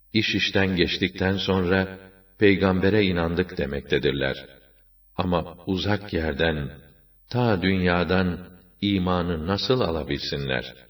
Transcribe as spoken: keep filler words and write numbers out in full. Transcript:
iş işten geçtikten sonra peygambere inandık demektedirler. Ama uzak yerden, ta dünyadan imanı nasıl alabilsinler?